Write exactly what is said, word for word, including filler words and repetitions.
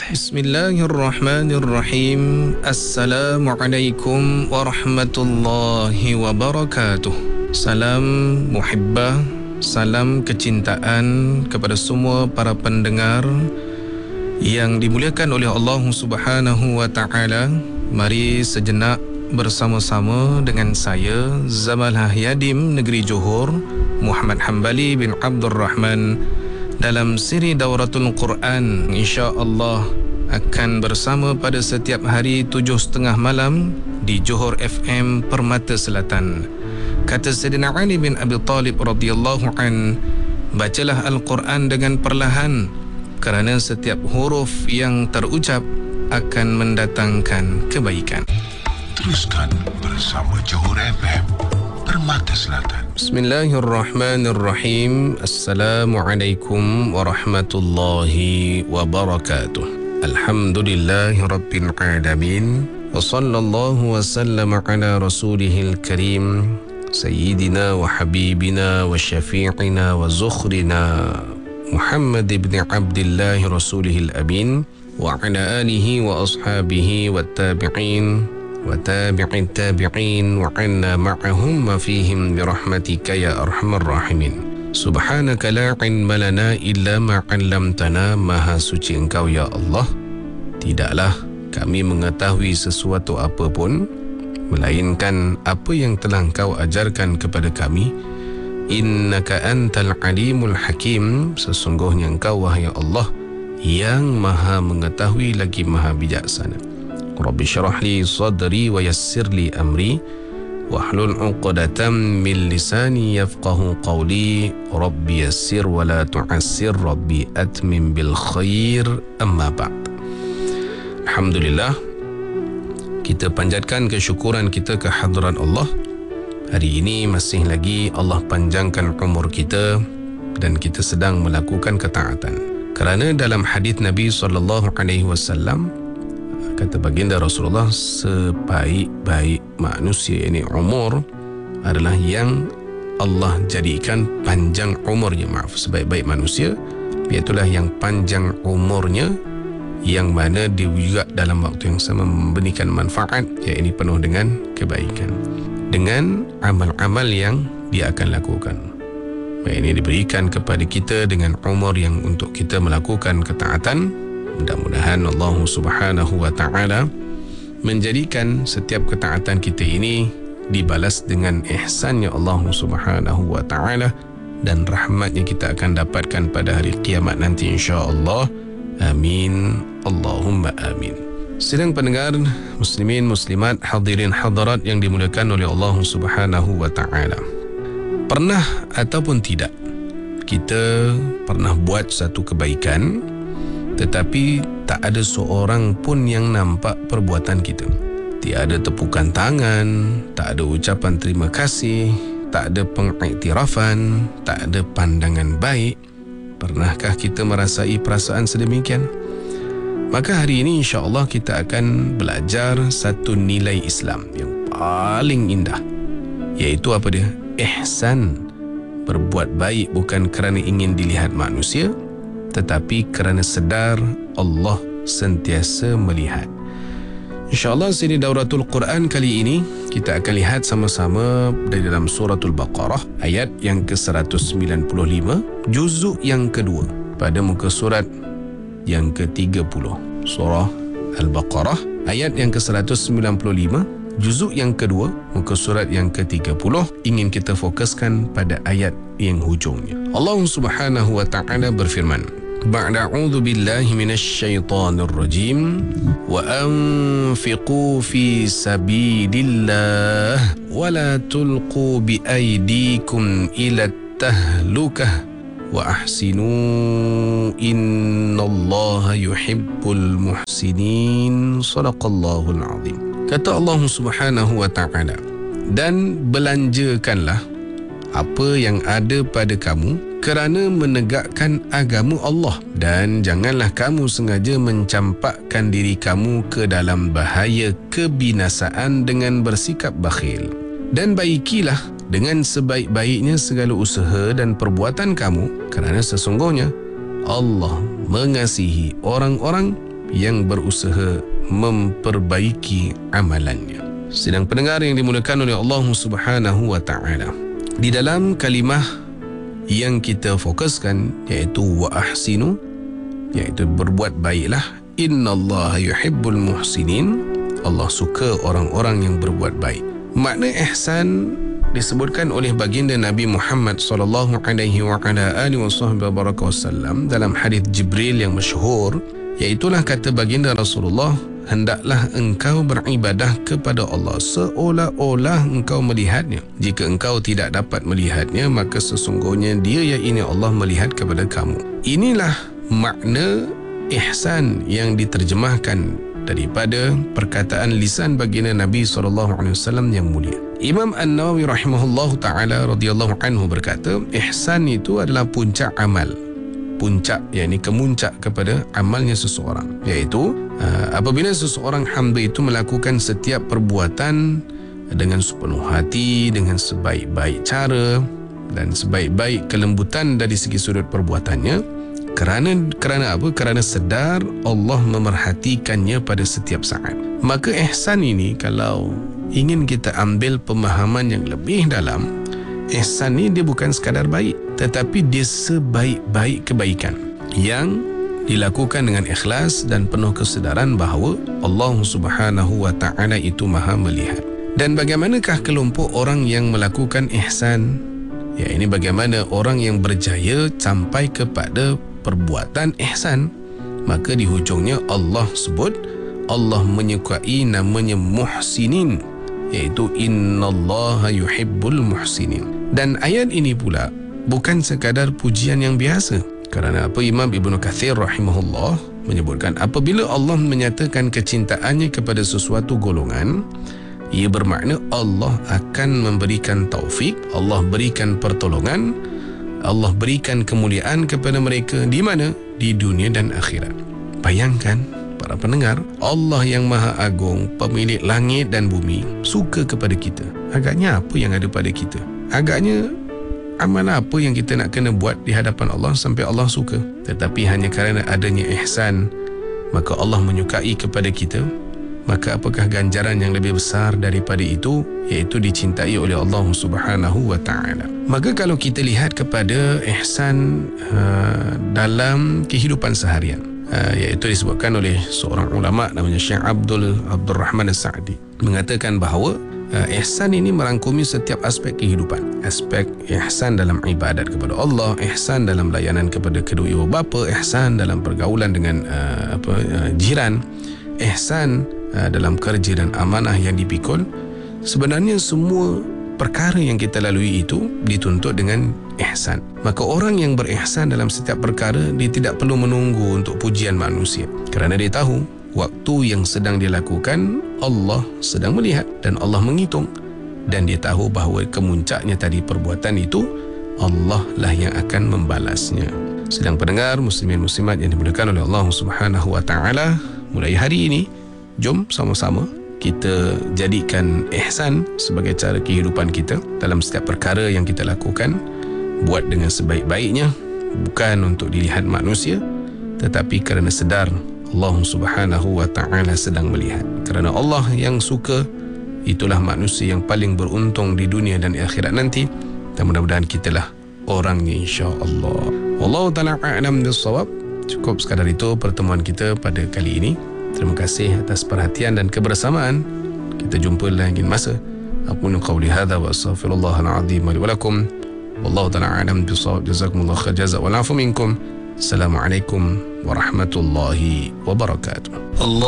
Bismillahirrahmanirrahim. Assalamualaikum warahmatullahi wabarakatuh. Salam muhibbah, salam kecintaan kepada semua para pendengar yang dimuliakan oleh Allah Subhanahu wa taala. Mari sejenak bersama-sama dengan saya Zamalah Yadim Negeri Johor, Muhammad Hambali bin Abdul Rahman, dalam siri Dauratul Quran. InsyaAllah akan bersama pada setiap hari tujuh setengah malam di Johor F M Permata Selatan. Kata Sayyidina Ali bin Abi Talib radhiyallahu an, bacalah Al-Quran dengan perlahan, kerana setiap huruf yang terucap akan mendatangkan kebaikan. Teruskan bersama Johor F M Permata Selatan. Bismillahirrahmanirrahim. Assalamualaikum warahmatullahi wabarakatuh. Alhamdulillahi rabbil alamin. Wa sallallahu wa sallama ala rasulihil karim, Sayyidina wa habibina wa syafi'ina wa zukhrina Muhammad ibn Abdullah rasulihil amin, wa ala alihi wa ashabihi wa tabi'in wa tabi'in tabi'in wa anna ma'ahum wa fihim birahmatika ya arhamar rahimin. Subhanaka la ilma lana illa ma 'allamtana. Maha suci Engkau ya Allah, tidaklah kami mengetahui sesuatu apapun melainkan apa yang telah Engkau ajarkan kepada kami. Innaka antal alimul hakim. Sesungguhnya Engkau wahai Allah yang maha mengetahui lagi maha bijaksana. Rabbi syrah li sadri wa yassir li amri wahlul 'uqdatam min lisani yafqahu qawli. Rabbi yassir wa la tu'assir. Rabbi atmim bil khair. Amma ba'd. Alhamdulillah, kita panjatkan kesyukuran kita ke hadrat Allah. Hari ini masih lagi Allah panjangkan umur kita dan kita sedang melakukan ketaatan. Kerana dalam hadis Nabi sallallahu alaihi wasallam, kata baginda Rasulullah, sebaik-baik manusia, ini umur, adalah yang Allah jadikan panjang umurnya. Maaf, sebaik-baik manusia iaitulah yang panjang umurnya, yang mana dia juga dalam waktu yang sama memberikan manfaat, iaitu penuh dengan kebaikan, dengan amal-amal yang dia akan lakukan. Ini diberikan kepada kita dengan umur yang untuk kita melakukan ketaatan. Mudah-mudahan Allah Subhanahu wa ta'ala menjadikan setiap ketaatan kita ini dibalas dengan ihsannya Allah Subhanahu wa ta'ala, dan rahmatnya kita akan dapatkan pada hari kiamat nanti insya-Allah. Amin. Allahumma amin. Sedang pendengar muslimin muslimat, hadirin hadirat yang dimuliakan oleh Allah Subhanahu wa ta'ala, pernah ataupun tidak kita pernah buat satu kebaikan tetapi tak ada seorang pun yang nampak perbuatan kita? Tiada tepukan tangan, tak ada ucapan terima kasih, tak ada pengiktirafan, tak ada pandangan baik. Pernahkah kita merasai perasaan sedemikian? Maka hari ini insya-Allah kita akan belajar satu nilai Islam yang paling indah, iaitu apa dia? Ihsan. Berbuat baik bukan kerana ingin dilihat manusia, tetapi kerana sedar Allah sentiasa melihat. InsyaAllah sini Dauratul Quran kali ini kita akan lihat sama-sama dari dalam suratul Baqarah ayat yang ke seratus sembilan puluh lima, juzuk yang kedua, pada muka surat yang ke tiga puluh. Surah Al-Baqarah ayat yang ke seratus sembilan puluh lima, juzuk yang kedua, muka surat yang ke tiga puluh. Ingin kita fokuskan pada ayat yang hujungnya. Allah Subhanahu wa ta'ala berfirman, Ba'da a'udzu billahi minasy syaithanir rajim, wa anfiqu fi sabilillah wa la tulqu bi aydikum ila tahlukah wa ahsinu innallaha yuhibbul muhsinin. Shadaqallahul azim. Kata Allah Subhanahu wa ta'ala, dan belanjakanlah apa yang ada pada kamu kerana menegakkan agama Allah, dan janganlah kamu sengaja mencampakkan diri kamu ke dalam bahaya kebinasaan dengan bersikap bakhil. Dan baikilah dengan sebaik-baiknya segala usaha dan perbuatan kamu, kerana sesungguhnya Allah mengasihi orang-orang yang berusaha memperbaiki amalannya. Sedang pendengar yang dimuliakan oleh Allah Subhanahu wa taala, di dalam kalimah yang kita fokuskan iaitu wa ahsinu, iaitu berbuat baiklah. Innallaha yuhibbul muhsinin. Allah suka orang-orang yang berbuat baik. Makna ihsan disebutkan oleh baginda Nabi Muhammad sallallahu alaihi wa ala alihi wasallam dalam hadis Jibril yang masyhur, iaitulah kata baginda Rasulullah, hendaklah engkau beribadah kepada Allah seolah-olah engkau melihatnya. Jika engkau tidak dapat melihatnya, maka sesungguhnya dia, iaitu Allah, melihat kepada kamu. Inilah makna ihsan yang diterjemahkan daripada perkataan lisan baginda Nabi sallallahu alaihi wasallam yang mulia. Imam An-Nawawi rahimahullahu ta'ala radhiyallahu anhu berkata, ihsan itu adalah puncak amal. Puncak, yakni kemuncak kepada amalnya seseorang, iaitu uh, apabila seseorang hamba itu melakukan setiap perbuatan dengan sepenuh hati, dengan sebaik-baik cara dan sebaik-baik kelembutan dari segi sudut perbuatannya, kerana kerana apa? Kerana sedar Allah memerhatikannya pada setiap saat. Maka ihsan ini, kalau ingin kita ambil pemahaman yang lebih dalam, ihsan ini dia bukan sekadar baik, tetapi dia sebaik-baik kebaikan yang dilakukan dengan ikhlas dan penuh kesedaran bahawa Allah Subhanahu wa taala itu Maha melihat. Dan bagaimanakah kelompok orang yang melakukan ihsan? Ya, ini bagaimana orang yang berjaya sampai kepada perbuatan ihsan. Maka di hujungnya Allah sebut, Allah menyukai namanya muhsinin, iaitu innallaha yuhibbul muhsinin. Dan ayat ini pula bukan sekadar pujian yang biasa. Kerana apa? Imam Ibnu Katsir rahimahullah menyebutkan, apabila Allah menyatakan kecintaannya kepada sesuatu golongan, ia bermakna Allah akan memberikan taufik, Allah berikan pertolongan, Allah berikan kemuliaan kepada mereka. Di mana? Di dunia dan akhirat. Bayangkan para pendengar, Allah yang Maha Agung, pemilik langit dan bumi, suka kepada kita. Agaknya apa yang ada pada kita? Agaknya amal apa yang kita nak kena buat di hadapan Allah sampai Allah suka? Tetapi hanya kerana adanya ihsan, maka Allah menyukai kepada kita. Maka apakah ganjaran yang lebih besar daripada itu, iaitu dicintai oleh Allah Subhanahu wa taala. Maka kalau kita lihat kepada ihsan uh, dalam kehidupan seharian, uh, iaitu disebutkan oleh seorang ulama namanya Syekh Abdul Abdul Rahman As-Sa'di, mengatakan bahawa uh, ihsan ini merangkumi setiap aspek kehidupan. Aspek ihsan dalam ibadat kepada Allah, ihsan dalam layanan kepada kedua ibu bapa, ihsan dalam pergaulan dengan uh, apa uh, jiran, ihsan dalam kerja dan amanah yang dipikul. Sebenarnya semua perkara yang kita lalui itu dituntut dengan ihsan. Maka orang yang berihsan dalam setiap perkara, dia tidak perlu menunggu untuk pujian manusia, kerana dia tahu waktu yang sedang dia lakukan, Allah sedang melihat dan Allah menghitung, dan dia tahu bahawa kemuncaknya tadi perbuatan itu Allah lah yang akan membalasnya. Sedang pendengar muslimin muslimat yang dimuliakan oleh Allah Subhanahu wa taala, mulai hari ini jom sama-sama kita jadikan ihsan sebagai cara kehidupan kita dalam setiap perkara yang kita lakukan. Buat dengan sebaik-baiknya, bukan untuk dilihat manusia, tetapi kerana sedar Allah Subhanahu wa taala sedang melihat. Kerana Allah yang suka, itulah manusia yang paling beruntung di dunia dan akhirat nanti. Dan mudah-mudahan kitalah orangnya, insya-Allah. Wallahu ta'ala a'lam bis-shawab. Cukup sekadar itu pertemuan kita pada kali ini. Terima kasih atas perhatian dan kebersamaan. Kita jumpa lagi masa. Aqulu qawli hadza wa astaghfirullahal azim li wa lakum. Wallahu ta'ala a'lam bis-shawab. Jazakumullahu khair jazaa wal 'afu minkum. Assalamualaikum warahmatullahi wabarakatuh. Allah